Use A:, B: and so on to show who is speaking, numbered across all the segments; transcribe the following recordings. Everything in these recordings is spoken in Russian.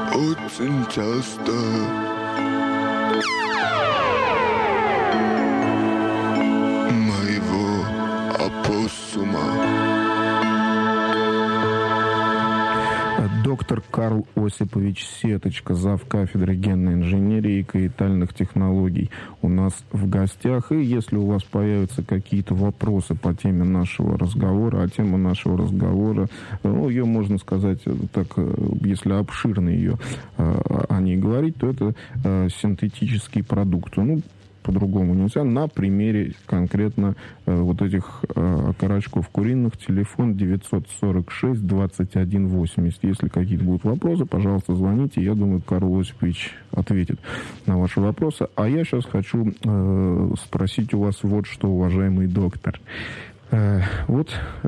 A: очень часто. Моего опоссума.
B: Доктор Карл Осипович Сеточка, зав. Кафедры генной инженерии и каитальных технологий у нас в гостях. И если у вас появятся какие-то вопросы по теме нашего разговора, а тема нашего разговора, ну, ее можно сказать так, если обширно ее о ней говорить, то это синтетический продукт. Ну, по-другому нельзя. На примере конкретно вот этих окорочков куриных. Телефон 946-21-80. Если какие-то будут вопросы, пожалуйста, звоните. Я думаю, Карл Осипович ответит на ваши вопросы. А я сейчас хочу спросить у вас вот что, уважаемый доктор. Вот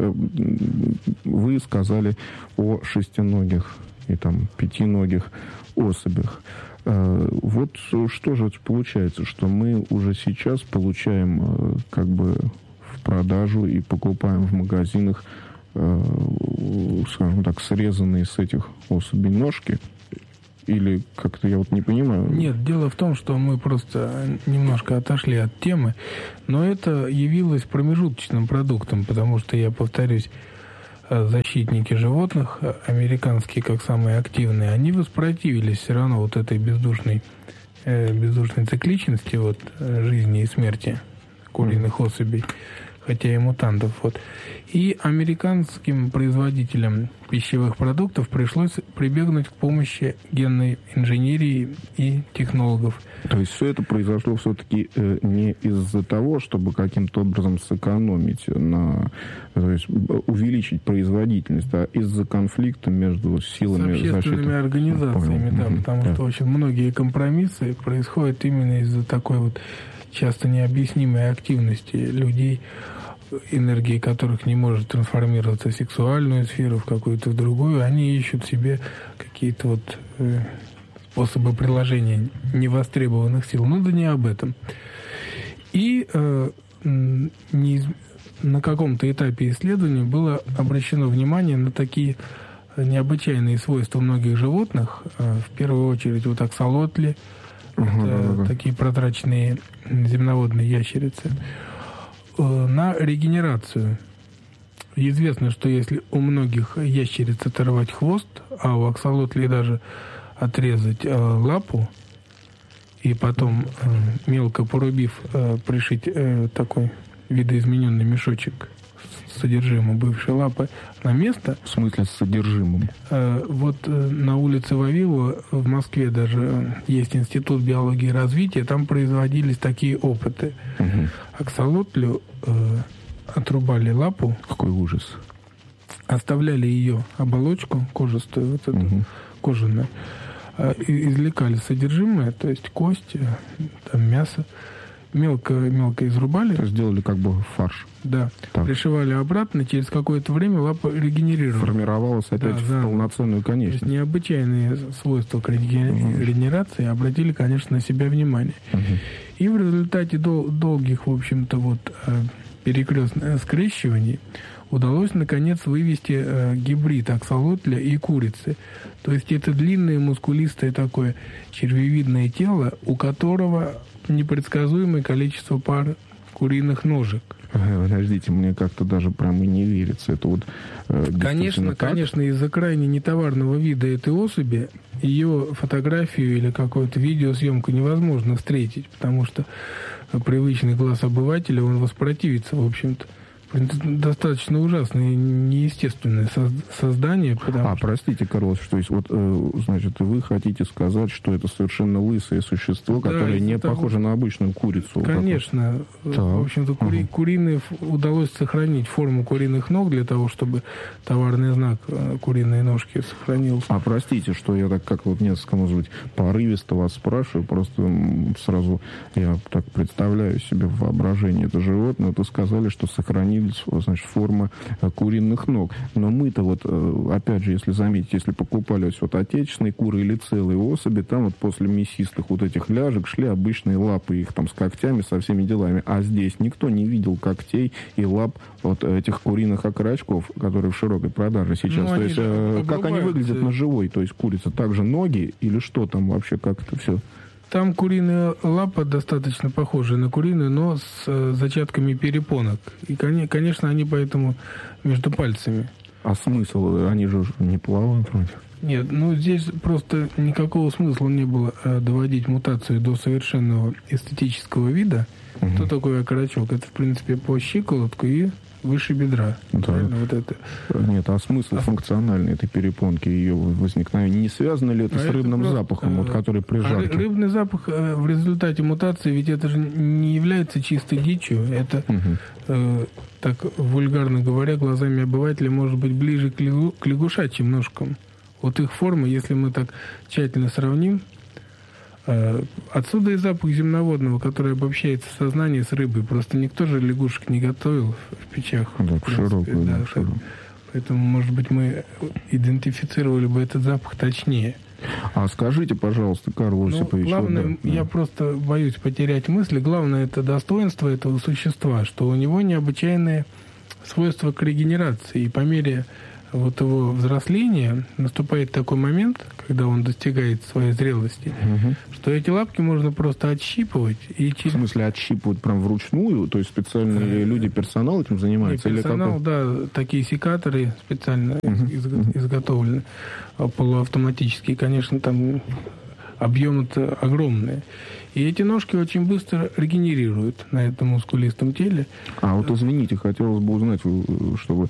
B: вы сказали о шестиногих и там пятиногих особях. Вот что же получается, что мы уже сейчас получаем как бы в продажу и покупаем в магазинах, скажем так, срезанные с этих особей ножки? Или как-то я вот не понимаю?
C: Нет, дело в том, что мы просто немножко отошли от темы, но это явилось промежуточным продуктом, потому что, я повторюсь, защитники животных, американские как самые активные, они воспротивились все равно вот этой бездушной цикличности вот, жизни и смерти куриных особей, хотя и мутантов. Вот. И американским производителям пищевых продуктов пришлось прибегнуть к помощи генной инженерии и технологов.
B: То есть все это произошло все-таки не из-за того, чтобы каким-то образом сэкономить, то есть увеличить производительность, а из-за конфликта между силами защиты.
C: С общественными организациями, да, потому что очень многие компромиссы происходят именно из-за такой вот часто необъяснимой активности людей, энергии которых не может трансформироваться в сексуальную сферу, в какую-то в другую. Они ищут себе какие-то вот способы приложения невостребованных сил. Но да не об этом. И на каком-то этапе исследования было обращено внимание на такие необычайные свойства многих животных. В первую очередь вот аксолотли, такие протраченные земноводные ящерицы, на регенерацию. Известно, что если у многих ящериц оторвать хвост, а у аксолотлей даже отрезать лапу, и потом, мелко порубив, пришить такой видоизмененный мешочек с содержимым бывшей лапы на место.
B: В смысле с содержимым?
C: Вот на улице Вавилова в Москве даже есть Институт биологии и развития, там производились такие опыты. Угу. Аксолотлю отрубали лапу.
B: Какой ужас.
C: Оставляли ее оболочку кожистую, вот эту кожаную, извлекали содержимое, то есть кости, там мясо, мелко изрубали.
B: То есть сделали как бы фарш.
C: Да. Так. Пришивали обратно, через какое-то время лапа регенерировалась.
B: Формировалась опять в полноценную конечность.
C: То есть необычайные свойства к регенерации обратили, конечно, на себя внимание. И в результате долгих, в общем-то, вот перекрестных скрещиваний удалось, наконец, вывести гибрид аксолотля и курицы. То есть это длинное, мускулистое такое червевидное тело, у которого непредсказуемое количество пар куриных ножек.
B: Подождите, мне как-то даже прям и не верится. Это вот
C: конечно, из-за крайне нетоварного вида этой особи ее фотографию или какую-то видеосъемку невозможно встретить, потому что привычный глаз обывателя, он воспротивится, в общем-то. Достаточно ужасное, неестественное создание.
B: Простите, Карл, что есть, вот, значит, вы хотите сказать, что это совершенно лысое существо, которое не похоже на обычную курицу?
C: Конечно. В общем-то, куриные удалось сохранить форму куриных ног для того, чтобы товарный знак куриные ножки сохранился.
B: Простите, что я так, как вот несколько, может быть, порывисто вас спрашиваю, просто сразу я так представляю себе в воображении это животное. Вы сказали, что сохранили изменились, значит, форма куриных ног. Но мы-то вот, опять же, если заметить, если покупались вот отечественные куры или целые особи, там вот после мясистых вот этих ляжек шли обычные лапы, их там с когтями, со всеми делами. А здесь никто не видел когтей и лап вот этих куриных окорочков, которые в широкой продаже сейчас. То есть, как они выглядят на живой, то есть курица, также ноги или что там вообще, как это все?
C: Там куриная лапа достаточно похожая на куриную, но с зачатками перепонок. И, конечно, они поэтому между пальцами.
B: А смысл? Они же не плавают вроде.
C: Нет, ну здесь просто никакого смысла не было доводить мутацию до совершенного эстетического вида. Что такое окорочок? Это, в принципе, по щиколотку и выше бедра.
B: Да.
C: Вот это.
B: Нет, а смысл функциональной этой перепонки, ее возникновения, не связано ли это с рыбным запахом, вот, который при жарке?
C: Рыбный запах в результате мутации, ведь это же не является чистой дичью. Это, так вульгарно говоря, глазами обывателя может быть ближе к лягушачьим ножкам. Вот их форма, если мы так тщательно сравним, отсюда и запах земноводного, который обобщается в сознании с рыбой. Просто никто же лягушек не готовил в печах.
B: Да, широкую, да, широкую.
C: Поэтому, может быть, мы идентифицировали бы этот запах точнее.
B: А скажите, пожалуйста, Карл Осипович...
C: Главное, я просто боюсь потерять мысли, главное, это достоинство этого существа, что у него необычайные свойства к регенерации. И по мере вот его взросления наступает такой момент, когда он достигает своей зрелости, что эти лапки можно просто отщипывать. И
B: В смысле отщипывать прям вручную? То есть специальные люди, персонал этим занимается?
C: Персонал,
B: или
C: да, такие секаторы специально изготовлены, полуавтоматические. Конечно, там объемы-то огромные. И эти ножки очень быстро регенерируют на этом мускулистом теле.
B: А вот, извините, хотелось бы узнать, чтобы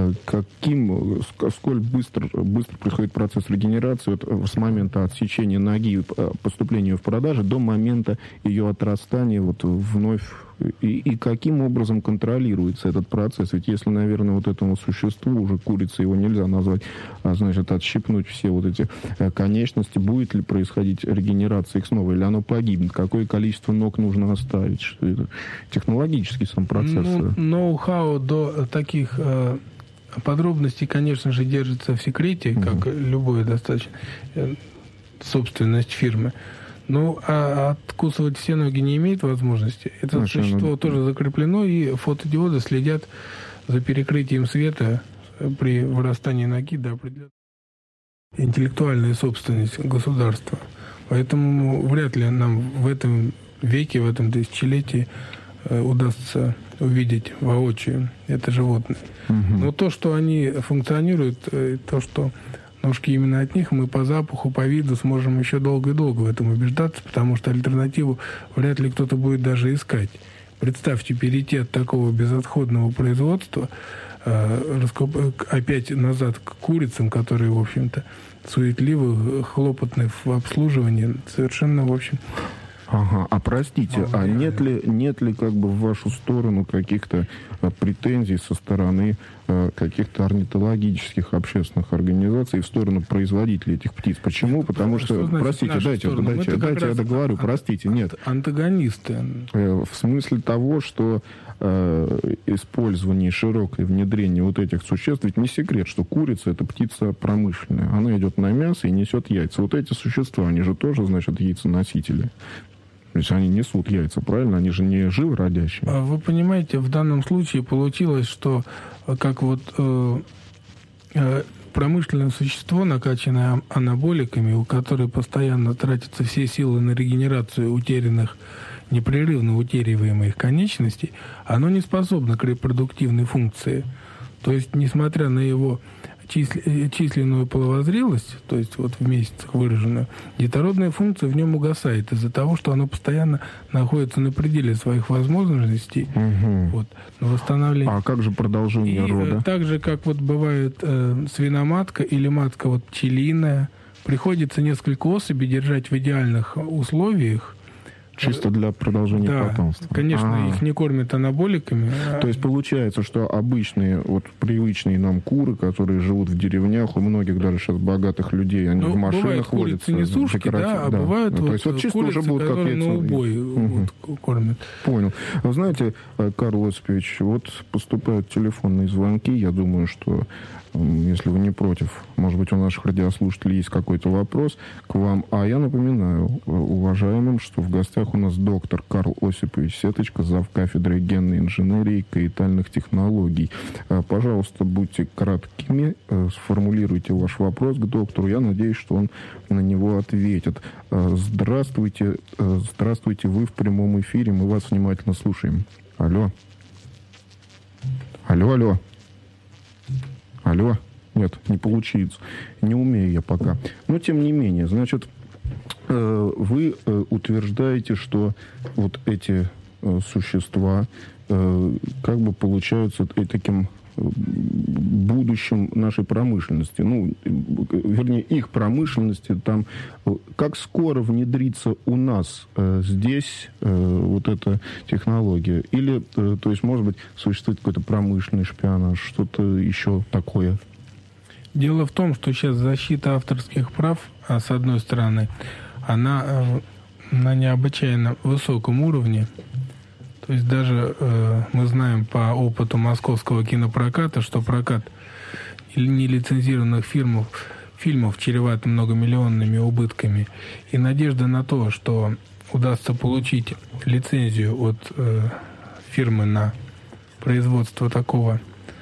B: сколь быстро происходит процесс регенерации вот, с момента отсечения ноги, поступления в продажу до момента ее отрастания вот вновь. И каким образом контролируется этот процесс? Ведь если, наверное, вот этому существу, уже курица его нельзя назвать, а значит, отщипнуть все вот эти конечности, будет ли происходить регенерация их снова, или оно погибнет? Какое количество ног нужно оставить? Что это? Технологический сам процесс.
C: Ноу-хау до таких подробностей, конечно же, держится в секрете, как любое достаточно собственность фирмы. Ну, а откусывать все ноги не имеет возможности. Это существо тоже закреплено, и фотодиоды следят за перекрытием света при вырастании ноги до определенного. Интеллектуальная собственность государства. Поэтому вряд ли нам в этом веке, в этом тысячелетии удастся увидеть воочию это животное. Но то, что они функционируют, то, что ножки именно от них, мы по запаху, по виду сможем еще долго и долго в этом убеждаться, потому что альтернативу вряд ли кто-то будет даже искать. Представьте, перейти от такого безотходного производства опять назад к курицам, которые, в общем-то, суетливы, хлопотны в обслуживании, совершенно, в общем...
B: Ага, а простите, нет ли как бы в вашу сторону каких-то претензий со стороны каких-то орнитологических общественных организаций в сторону производителей этих птиц? Почему? Потому что, простите, дайте я договорю, простите, нет.
C: Антагонисты.
B: В смысле того, что использование, широкое внедрение вот этих существ, ведь не секрет, что курица — это птица промышленная. Она идет на мясо и несет яйца. Вот эти существа, они же тоже, значит, яйценосители. То есть они несут яйца, правильно? Они же не живородящие.
C: Вы понимаете, в данном случае получилось, что как вот промышленное существо, накачанное анаболиками, у которой постоянно тратятся все силы на регенерацию утерянных, непрерывно утериваемых конечностей, оно не способно к репродуктивной функции. То есть, несмотря на его численную половозрелость, то есть вот в месяцах выраженную, детородная функция в нем угасает из-за того, что оно постоянно находится на пределе своих возможностей вот, на восстановление.
B: А как же продолжение рода?
C: Так же, как вот бывает свиноматка или матка вот пчелиная, приходится несколько особей держать в идеальных условиях,
B: Чисто для продолжения потомства.
C: Конечно, их не кормят анаболиками.
B: То есть получается, что обычные, вот привычные нам куры, которые живут в деревнях, у многих даже сейчас богатых людей, они в машинах
C: водятся. Бывают курицы-несушки, а бывают
B: то есть вот чисто
C: курицы,
B: уже будут,
C: которые на убой кормят.
B: Понял. Вы знаете, Карл Осипович, вот поступают телефонные звонки, я думаю, что если вы не против, может быть, у наших радиослушателей есть какой-то вопрос к вам. А я напоминаю уважаемым, что в гостях у нас доктор Карл Осипович Сеточка, завкафедрой генной инженерии и каитальных технологий. Пожалуйста, будьте краткими, сформулируйте ваш вопрос к доктору. Я надеюсь, что он на него ответит. Здравствуйте, вы в прямом эфире, мы вас внимательно слушаем. Алло. Алло? Нет, не получится. Не умею я пока. Но, тем не менее, значит, вы утверждаете, что вот эти существа как бы получаются таким будущем нашей промышленности. Ну, вернее, их промышленности. Там, как скоро внедрится у нас здесь вот эта технология? Или, то есть, может быть, существует какой-то промышленный шпионаж, что-то еще такое?
C: Дело в том, что сейчас защита авторских прав, с одной стороны, она на необычайно высоком уровне. То есть даже мы знаем по опыту московского кинопроката, что прокат нелицензированных фильмов чреват многомиллионными убытками. И надежда на то, что удастся получить лицензию от фирмы на производство такого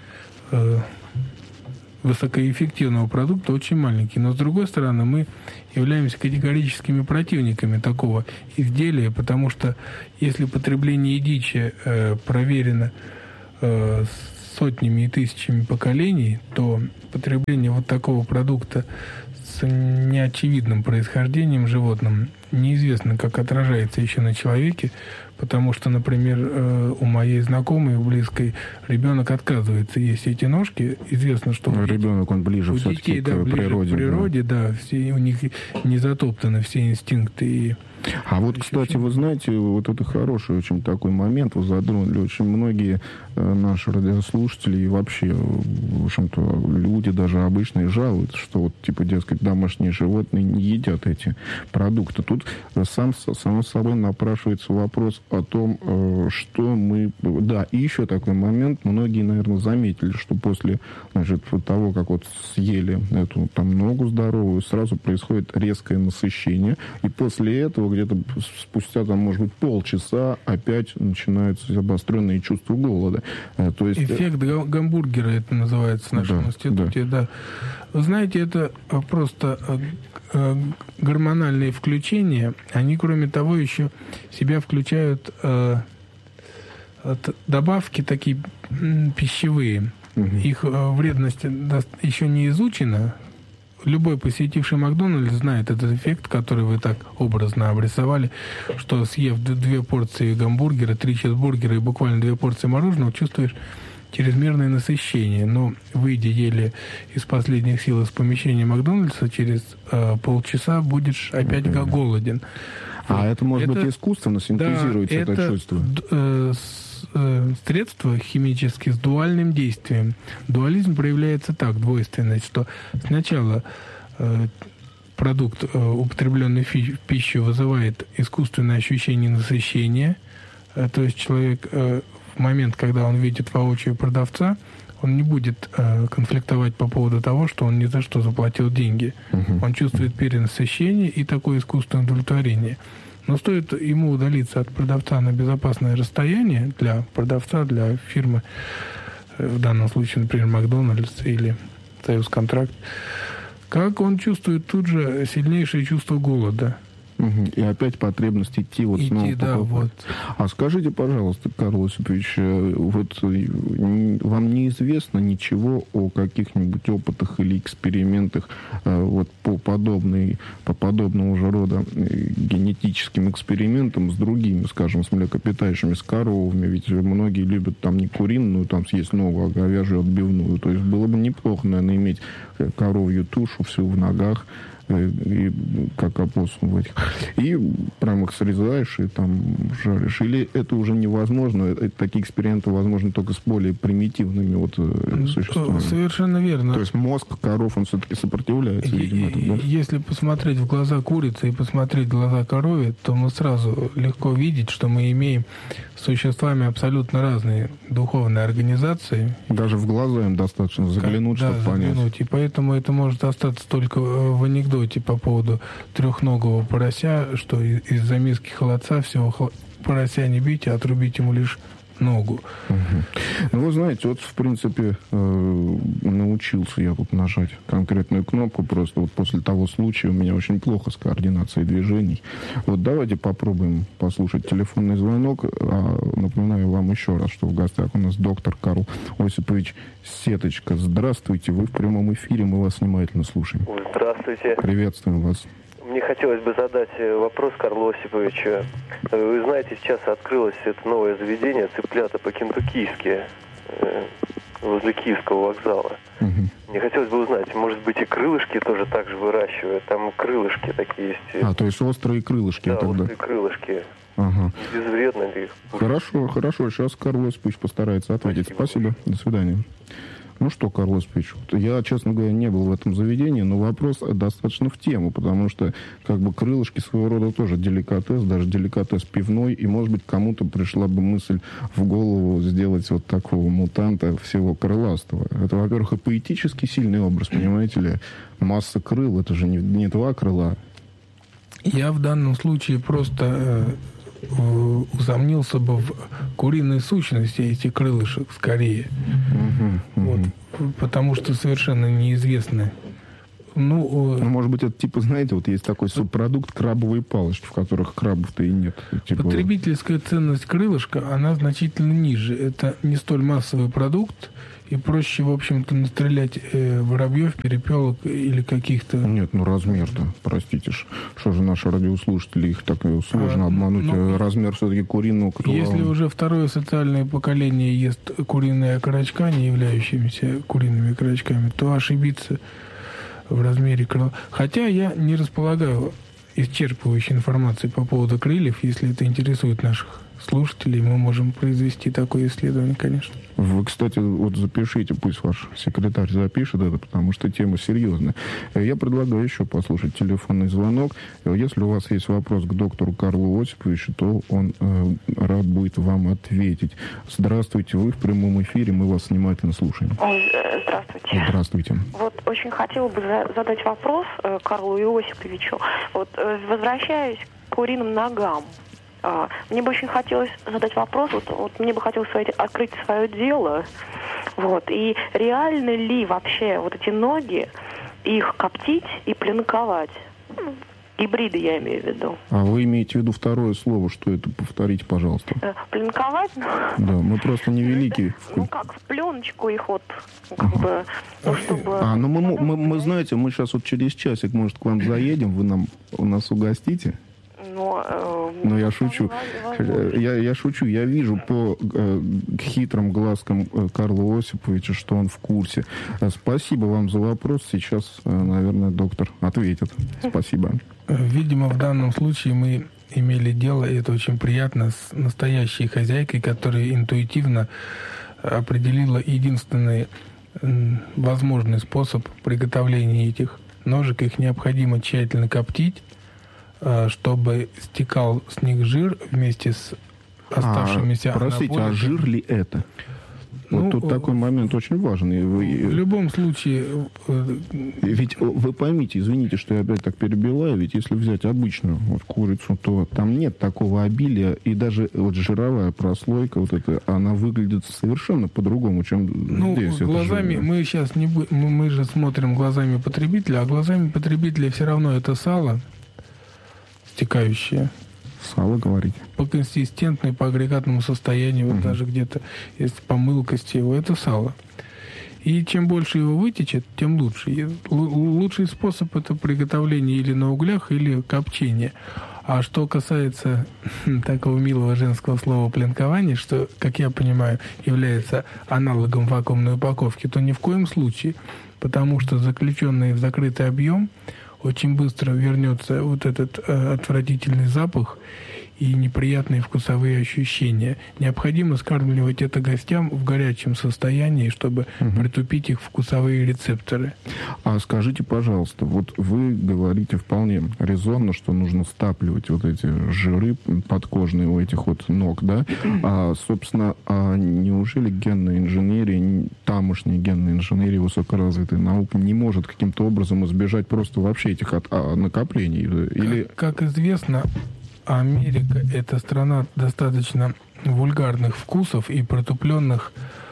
C: высокоэффективного продукта, очень маленький. Но, с другой стороны, мы являемся категорическими противниками такого изделия, потому что если потребление дичи проверено сотнями и тысячами поколений, то потребление вот такого продукта с неочевидным происхождением животным неизвестно, как отражается еще на человеке, потому что, например, у моей знакомой, близкой, ребенок отказывается есть эти ножки. Известно, что
B: ребенок, он ближе
C: у
B: все-таки
C: детей,
B: к природе.
C: К природе, да, все, у них не затоптаны все инстинкты и...
B: А вот, кстати, вы знаете, вот это хороший очень такой момент, вы затронули. Очень многие наши радиослушатели и вообще, в общем-то, люди даже обычные жалуются, что вот, типа, дескать, домашние животные не едят эти продукты. Тут сам собой напрашивается вопрос о том, что мы... Да, и еще такой момент. Многие, наверное, заметили, что после, значит, того, как вот съели эту там ногу здоровую, сразу происходит резкое насыщение. И после этого где-то спустя, там, может быть, полчаса опять начинаются обостренные чувства голода. То есть...
C: Эффект гамбургера это называется в нашем институте, да. Вы знаете, это просто гормональные включения. Они, кроме того, еще в себя включают добавки такие пищевые. Их вредность еще не изучена. Любой посетивший Макдональдс знает этот эффект, который вы так образно обрисовали, что съев 2 порции гамбургера, 3 чизбургера и буквально 2 порции мороженого, чувствуешь чрезмерное насыщение. Но выйдя еле из последних сил из помещения Макдональдса, через полчаса будешь опять голоден.
B: А это, может быть, искусственно синтезируется, да, это чувство?
C: Средство химически с дуальным действием. Дуализм проявляется так, двойственность, что сначала продукт, употребленный в пищу, вызывает искусственное ощущение насыщения. То есть человек в момент, когда он видит воочию продавца, он не будет конфликтовать по поводу того, что он ни за что заплатил деньги. Он чувствует перенасыщение и такое искусственное удовлетворение. Но стоит ему удалиться от продавца на безопасное расстояние для продавца, для фирмы, в данном случае, например, Макдональдс или Союзконтракт, как он чувствует тут же сильнейшее чувство голода.
B: И опять потребность идти вот снова
C: да, вот.
B: А скажите, пожалуйста, Карл Осипович, вот вам неизвестно ничего о каких-нибудь опытах или экспериментах вот по подобного же рода генетическим экспериментам с другими, скажем, с млекопитающими, с коровами? Ведь многие любят там не куриную, там съесть ногу, а говяжью отбивную. То есть было бы неплохо, наверное, иметь коровью тушу всю в ногах, и как опоссум в этих. И прям их срезаешь и там жаришь. Или это уже невозможно? Такие эксперименты возможны только с более примитивными существами.
C: Совершенно верно.
B: То есть мозг коров, он все-таки сопротивляется, видимо, этому, да?
C: Если посмотреть в глаза курицы и посмотреть в глаза корове, то мы сразу легко видеть, что мы имеем с существами абсолютно разные духовные организации.
B: Даже в глаза им достаточно заглянуть, чтобы понять.
C: И поэтому это может остаться только в анекдоте по поводу трехногого порося, что из-за миски холодца всего порося не бить, а отрубить ему лишь ногу.
B: Ну, вы знаете, в принципе, научился я тут нажать конкретную кнопку, просто после того случая у меня очень плохо с координацией движений. Давайте попробуем послушать телефонный звонок. Напоминаю вам еще раз, что в гостях у нас доктор Карл Осипович Сеточка. Здравствуйте, вы в прямом эфире, мы вас внимательно слушаем.
D: Здравствуйте.
B: Приветствуем вас.
D: Мне хотелось бы задать вопрос Карлу Осиповичу. Вы знаете, сейчас открылось это новое заведение «Цыплята по-кентуккийски» возле Киевского вокзала. Мне хотелось бы узнать, может быть, и крылышки тоже так же выращивают? Там крылышки такие есть.
B: То есть острые крылышки.
D: Да, острые крылышки.
B: Ага.
D: Безвредно ли?
B: Хорошо. Сейчас Карл Осипович постарается ответить. Спасибо. До свидания. Ну что, Карл Осипович, я, честно говоря, не был в этом заведении, но вопрос достаточно в тему, потому что крылышки своего рода тоже деликатес, даже деликатес пивной, и, может быть, кому-то пришла бы мысль в голову сделать вот такого мутанта всего крыластого. Это, во-первых, и поэтически сильный образ, понимаете ли? Масса крыл, это же не два крыла.
C: Я в данном случае просто усомнился бы в куриной сущности этих крылышек скорее. Потому что совершенно неизвестно.
B: Может быть, это знаете, есть такой субпродукт крабовые палочки, в которых крабов-то и нет.
C: Потребительская ценность крылышка, она значительно ниже. Это не столь массовый продукт, и проще, в общем-то, настрелять воробьев, перепелок или каких-то...
B: Нет, размер-то, простите, что же наши радиослушатели, их так сложно обмануть. Размер все-таки куриного крыла.
C: Если уже второе социальное поколение ест куриные окорочка, не являющимися куриными окорочками, то ошибиться в размере крыла. Хотя я не располагаю исчерпывающей информации по поводу крыльев. Если это интересует наших слушателей, мы можем произвести такое исследование, конечно.
B: Вы, кстати, запишите, пусть ваш секретарь запишет это, потому что тема серьезная. Я предлагаю еще послушать телефонный звонок. Если у вас есть вопрос к доктору Карлу Осиповичу, то он рад будет вам ответить. Здравствуйте, вы в прямом эфире, мы вас внимательно слушаем.
E: Здравствуйте.
B: Здравствуйте.
E: Очень хотела бы задать вопрос Карлу Иосиповичу. Возвращаясь к куриным ногам, мне бы очень хотелось задать вопрос, мне бы хотелось открыть свое дело, и реально ли вообще эти ноги, их коптить и пленковать? Гибриды я имею в виду.
B: А вы имеете в виду второе слово, что это? Повторите, пожалуйста.
E: Пленковать?
B: Да, мы просто невеликие.
E: Как в пленочку их чтобы...
B: мы знаете, мы сейчас через часик, может, к вам заедем, вы нас угостите? Но я шучу. Я шучу. Я вижу по хитрым глазкам Карла Осиповича, что он в курсе. Спасибо вам за вопрос. Сейчас, наверное, доктор ответит. Спасибо.
C: Видимо, в данном случае мы имели дело, и это очень приятно, с настоящей хозяйкой, которая интуитивно определила единственный возможный способ приготовления этих ножек. Их необходимо тщательно коптить, чтобы стекал с них жир вместе с оставшимися
B: Простите, а жир ли это? Тут такой момент очень важный.
C: В любом случае...
B: Ведь вы поймите, извините, что я опять так перебиваю, ведь если взять обычную курицу, то там нет такого обилия, и даже жировая прослойка, она выглядит совершенно по-другому, чем здесь.
C: Глазами мы сейчас не будем... Мы же смотрим глазами потребителя, а глазами потребителя все равно это сало, стекающее.
B: Сало, говорите?
C: По консистентной, по агрегатному состоянию, даже где-то есть по мылкости его, это сало. И чем больше его вытечет, тем лучше. И лучший способ — это приготовление или на углях, или копчение. А что касается такого милого женского слова «пленкование», что, как я понимаю, является аналогом вакуумной упаковки, то ни в коем случае, потому что заключенный в закрытый объем очень быстро вернется вот этот отвратительный запах и неприятные вкусовые ощущения. Необходимо скармливать это гостям в горячем состоянии, чтобы притупить их вкусовые рецепторы.
B: А скажите, пожалуйста, вот вы говорите вполне резонно, что нужно стапливать вот эти жиры подкожные у этих вот ног, да? Собственно, неужели генная инженерия, тамошняя генная инженерия, высокоразвитая наука не может каким-то образом избежать просто вообще этих накоплений? Или...
C: Как известно, Америка – это страна достаточно вульгарных вкусов и притупленного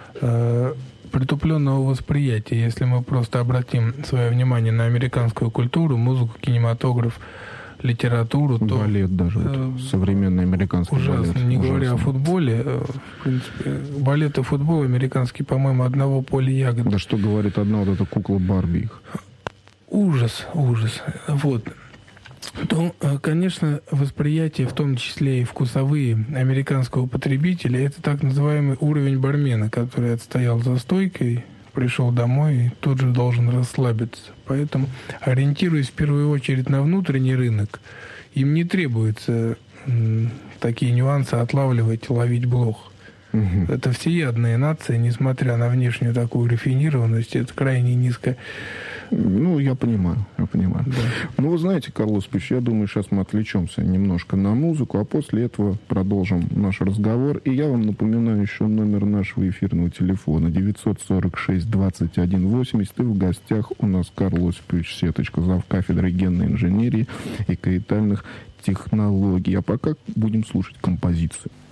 C: восприятия. Если мы просто обратим свое внимание на американскую культуру, музыку, кинематограф, литературу, то...
B: Балет даже, современный американский
C: ужасно,
B: балет.
C: Не говоря о футболе. В принципе, балет и футбол американский, по-моему, одного поля ягод.
B: Да что говорит одна вот эта кукла Барби их?
C: Ужас. Вот. То, конечно, восприятие, в том числе и вкусовые американского потребителя, это так называемый уровень бармена, который отстоял за стойкой, пришел домой и тут же должен расслабиться. Поэтому, ориентируясь в первую очередь на внутренний рынок, им не требуется такие нюансы отлавливать, ловить блох. Это всеядная нация, несмотря на внешнюю такую рафинированность, это крайне низкая.
B: Ну, я понимаю. Да. Ну, вы знаете, Карл Осипович, я думаю, сейчас мы отвлечемся немножко на музыку, а после этого продолжим наш разговор. И я вам напоминаю еще номер нашего эфирного телефона 946-21-80. И в гостях у нас Карл Осипович Сеточка, завкафедрой генной инженерии и каитальных технологий. А пока будем слушать композицию.